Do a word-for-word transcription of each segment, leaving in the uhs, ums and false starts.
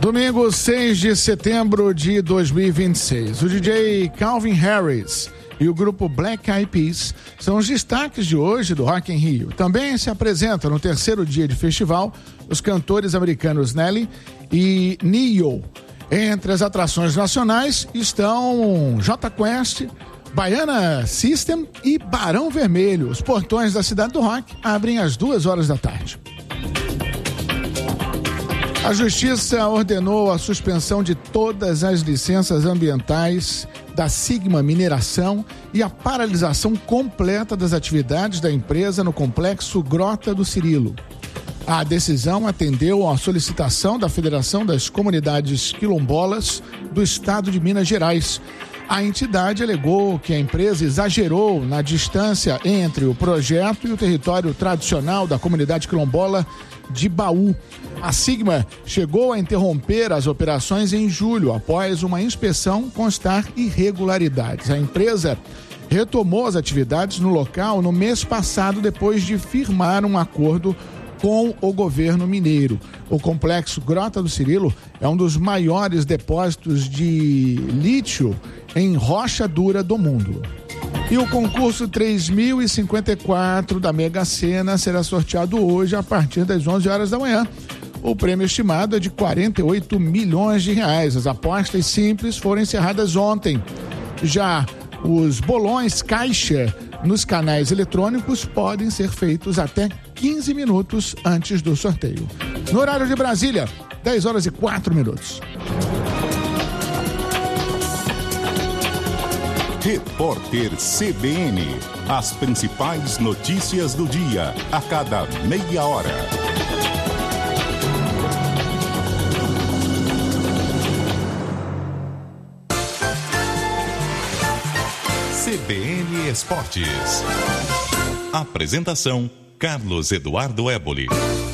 Domingo, seis de setembro de dois mil e vinte e seis. O D J Calvin Harris e o grupo Black Eyed Peas são os destaques de hoje do Rock in Rio. Também se apresentam no terceiro dia de festival os cantores americanos Nelly e Ne-Yo. Entre as atrações nacionais estão Jota Quest, Baiana System e Barão Vermelho. Os portões da Cidade do Rock abrem às duas horas da tarde. A Justiça ordenou a suspensão de todas as licenças ambientais da Sigma Mineração e a paralisação completa das atividades da empresa no complexo Grota do Cirilo. A decisão atendeu à solicitação da Federação das Comunidades Quilombolas do Estado de Minas Gerais. A entidade alegou que a empresa exagerou na distância entre o projeto e o território tradicional da comunidade quilombola de Baú. A Sigma chegou a interromper as operações em julho, após uma inspeção constar irregularidades. A empresa retomou as atividades no local no mês passado, depois de firmar um acordo com o governo mineiro. O complexo Grota do Cirilo é um dos maiores depósitos de lítio em rocha dura do mundo. E o concurso três mil e cinquenta e quatro da Mega Sena será sorteado hoje a partir das onze horas da manhã. O prêmio estimado é de quarenta e oito milhões de reais. As apostas simples foram encerradas ontem. Já os bolões caixa nos canais eletrônicos podem ser feitos até quinze minutos antes do sorteio. No horário de Brasília, dez horas e quatro minutos. Repórter C B N. As principais notícias do dia, a cada meia hora. C B N Esportes. Apresentação: Carlos Eduardo Éboli.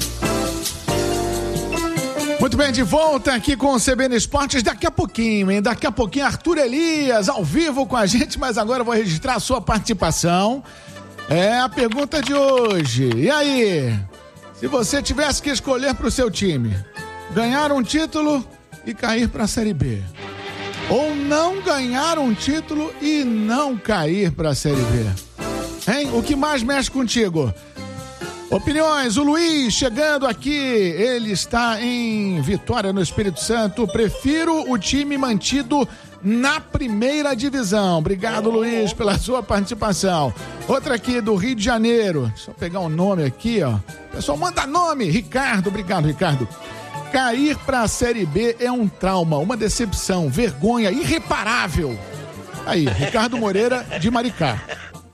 Muito bem, de volta aqui com o C B N Esportes. Daqui a pouquinho, hein? Daqui a pouquinho, Arthur Elias ao vivo com a gente, mas agora eu vou registrar a sua participação. É a pergunta de hoje. E aí? Se você tivesse que escolher para o seu time ganhar um título e cair para a Série B, ou não ganhar um título e não cair para a Série B, hein? O que mais mexe contigo? Opiniões, o Luiz chegando aqui, ele está em Vitória, no Espírito Santo. Prefiro o time mantido na primeira divisão. Obrigado, Luiz, pela sua participação. Outra aqui do Rio de Janeiro, deixa eu pegar o um nome aqui, ó. Pessoal, manda nome, Ricardo, obrigado, Ricardo. Cair para a Série B é um trauma, uma decepção, vergonha irreparável. Aí, Ricardo Moreira de Maricá.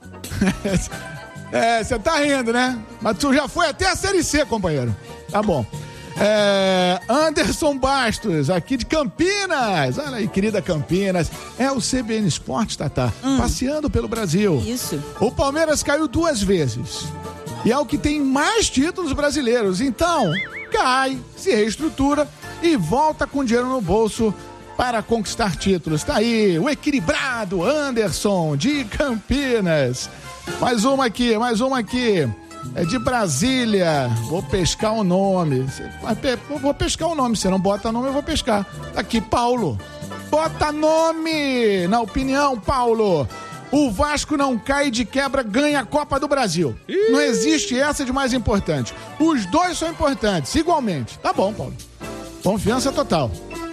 É, você tá rindo, né? Mas tu já foi até a Série C, companheiro. Tá bom. É, Anderson Bastos, aqui de Campinas. Olha aí, querida Campinas. É o C B N Esportes, Tatá. Hum. Passeando pelo Brasil. Isso. O Palmeiras caiu duas vezes. E é o que tem mais títulos brasileiros. Então, cai, se reestrutura e volta com dinheiro no bolso para conquistar títulos. Tá aí, o equilibrado Anderson de Campinas. Mais uma aqui, mais uma aqui. É de Brasília. Vou pescar o nome. Vou pescar o nome. Se não bota nome, eu vou pescar. Tá aqui, Paulo. Bota nome! Na opinião, Paulo. O Vasco não cai de quebra, ganha a Copa do Brasil. Ih. Não existe essa de mais importante. Os dois são importantes, igualmente. Tá bom, Paulo. Confiança total.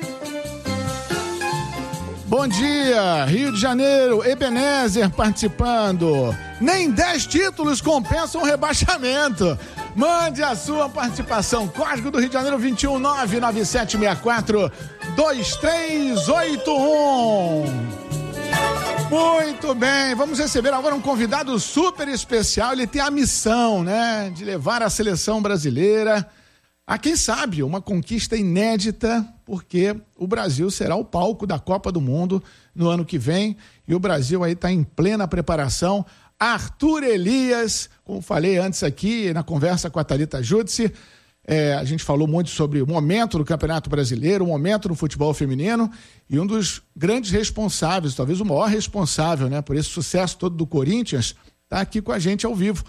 Bom dia, Rio de Janeiro, Ebenezer participando. Nem dez títulos compensam o rebaixamento. Mande a sua participação. Código do Rio de Janeiro vinte e um nove nove sete seis quatro dois três oito um. Muito bem, vamos receber agora um convidado super especial. Ele tem a missão, né, de levar a seleção brasileira a, quem sabe, uma conquista inédita, porque o Brasil será o palco da Copa do Mundo no ano que vem, e o Brasil aí está em plena preparação. Arthur Elias, como falei antes aqui na conversa com a Thalita Judice, é, a gente falou muito sobre o momento do Campeonato Brasileiro, o momento do futebol feminino, e um dos grandes responsáveis, talvez o maior responsável, né, por esse sucesso todo do Corinthians, está aqui com a gente ao vivo.